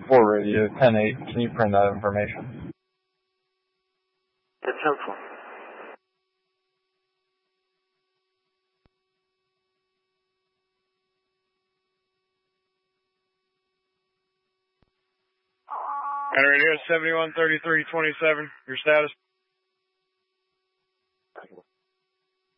4 radio, 10-8. Can you print that information? That's helpful. Radio 713327, your status?